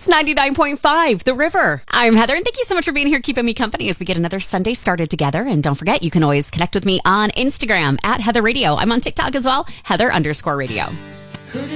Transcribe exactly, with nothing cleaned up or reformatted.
It's ninety-nine point five, The River. I'm Heather, and thank you so much for being here, keeping me company as we get another Sunday started together. And don't forget, you can always connect with me on Instagram at Heather Radio. I'm on TikTok as well, Heather underscore radio.